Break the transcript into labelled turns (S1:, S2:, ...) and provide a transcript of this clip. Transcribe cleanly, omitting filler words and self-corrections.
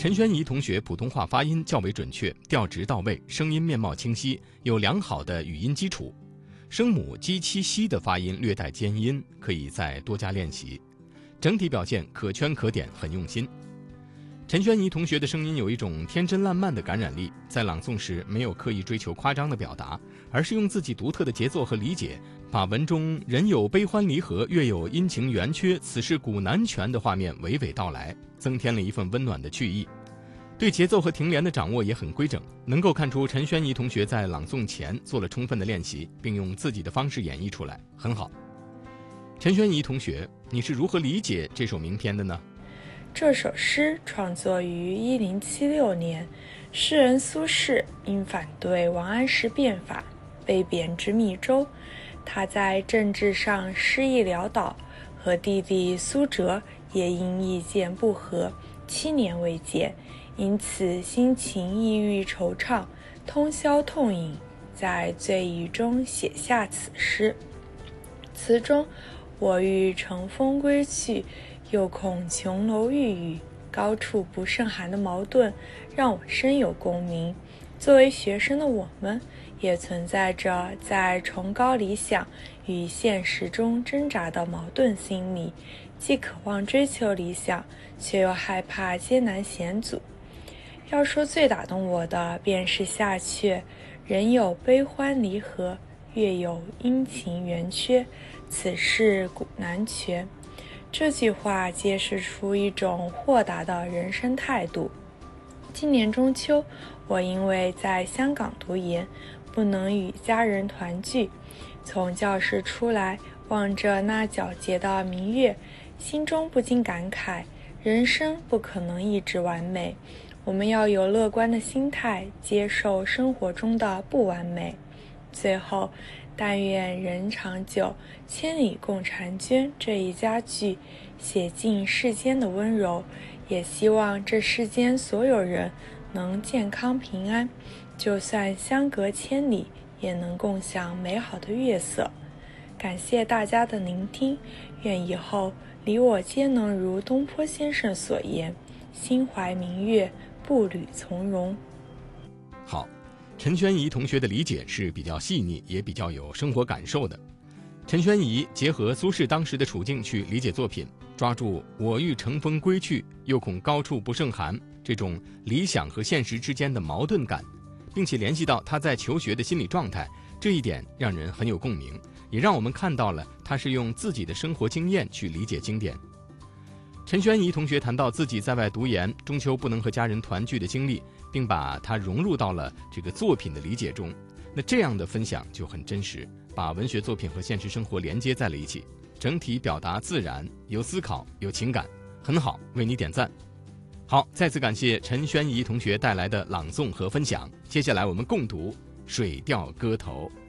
S1: 陈宣仪同学普通话发音较为准确，调直到位，声音面貌清晰，有良好的语音基础。声母鸡七西的发音略带尖音，可以再多加练习。整体表现可圈可点，很用心。陈宣仪同学的声音有一种天真烂漫的感染力，在朗诵时没有刻意追求夸张的表达，而是用自己独特的节奏和理解，把文中人有悲欢离合，月有阴晴圆缺，此事古难全的画面娓娓道来，增添了一份温暖的趣意。对节奏和停连的掌握也很规整，能够看出陈宣仪同学在朗诵前做了充分的练习，并用自己的方式演绎出来，很好。陈宣仪同学，你是如何理解这首名篇的呢？
S2: 这首诗创作于1076年，诗人苏轼因反对王安石变法，被贬至密州。他在政治上失意潦倒，和弟弟苏辙也因意见不合，7年未见，因此心情抑郁惆怅，通宵痛饮，在醉意中写下此诗。词中我欲乘风归去，又恐琼楼玉宇，高处不胜寒的矛盾让我深有共鸣。作为学生的我们，也存在着在崇高理想与现实中挣扎的矛盾心理，既渴望追求理想，却又害怕艰难险阻。要说最打动我的，便是下阙人有悲欢离合，月有阴晴圆缺，此事古难全。这句话揭示出一种豁达的人生态度。今年中秋，我因为在香港读研，不能与家人团聚，从教室出来，望着那皎洁的明月，心中不禁感慨，人生不可能一直完美，我们要有乐观的心态，接受生活中的不完美。最后，但愿人长久，千里共婵娟这一佳句写尽世间的温柔，也希望这世间所有人能健康平安，就算相隔千里，也能共享美好的月色。感谢大家的聆听，愿以后你我皆能如东坡先生所言，心怀明月，步履从容。
S1: 好，陈宣仪同学的理解是比较细腻，也比较有生活感受的。陈宣仪结合苏轼当时的处境去理解作品，抓住我欲乘风归去，又恐高处不胜寒这种理想和现实之间的矛盾感，并且联系到他在求学的心理状态，这一点让人很有共鸣，也让我们看到了他是用自己的生活经验去理解经典。陈宣仪同学谈到自己在外读研，中秋不能和家人团聚的经历，并把它融入到了这个作品的理解中，那这样的分享就很真实，把文学作品和现实生活连接在了一起，整体表达自然，有思考，有情感，很好，为你点赞。好，再次感谢陈宣仪同学带来的朗诵和分享，接下来我们共读《水调歌头》。